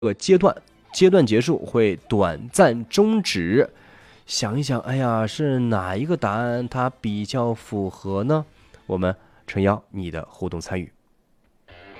个阶段结束会短暂终止。想一想，哎呀，是哪一个答案它比较符合呢？我们诚邀你的互动参与。